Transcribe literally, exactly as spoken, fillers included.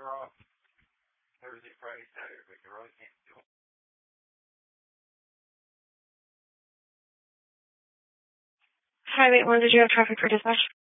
Highway one, did you have traffic for dispatch?